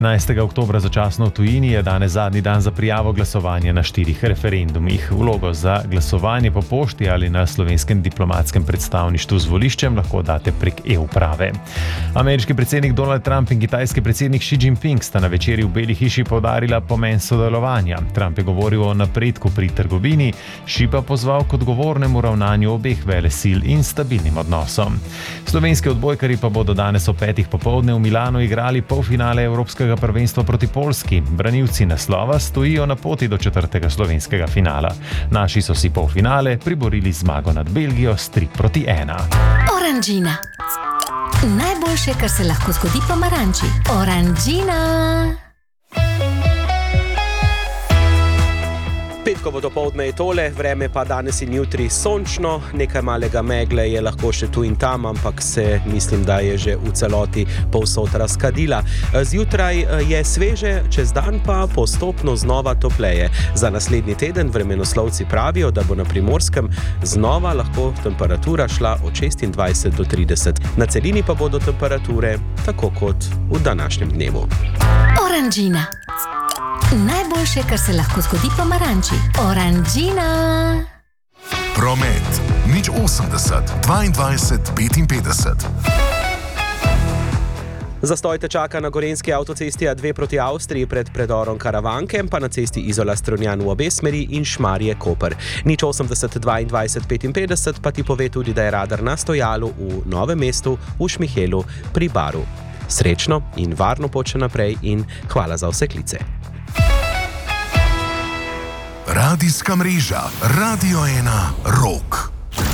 15. oktobra začasno v tujini je danes zadnji dan za prijavo glasovanja na 4 referendumih. Vlogo za glasovanje po pošti ali na slovenskem diplomatskem predstavništvu z voliščem lahko date prek e-uprave. Ameriški predsednik Donald Trump in kitajski predsednik Xi Jinping sta na večerji v Beli hiši poudarila pomen sodelovanja. Trump je govoril o napredku pri trgovini, Xi pa pozval k odgovornemu ravnanju obeh velesil in stabilnim odnosom. Slovenski odbojkarji pa bodo danes ob 5. popoldne v Milanu igrali polfinale Evropskega prvenstva proti Poljski. Branilci naslova stojijo na poti do 4. slovenskega finala. Naši so si polfinale priborili zmago nad Belgijo s 3-1. Oranžina. Najboljše, kar se lahko zgodi pomaranči. Oranžina. Petkovo dopoldne je tole, vreme pa danes in jutri sončno, nekaj malega megle je lahko še tu in tam, ampak se mislim, da je že v celoti povsod razkadila. Zjutraj je sveže, čez dan pa postopno znova topleje. Za naslednji teden vremenoslovci pravijo, da bo na Primorskem znova lahko temperatura šla od 26 do 30. Na celini pa bodo temperature tako kot v današnjem dnevu. Oranžina. Najboljše, kar se lahko zgodi pomaranči. Oranžina. Promet. 080 22 55. Zastoj te čaka na gorenjski avtocesti A2 proti Avstriji pred predorom Karavanke, pa na cesti Izola-Strunjan v obe smeri in Šmarje-Koper. 080 22 55 pa ti pove tudi, da je radar na stojalu v Novem mestu v Šmihelu pri Baru. Srečno in varno pot še naprej in hvala za vse klice. Radijska mreža Radio 1 Rock.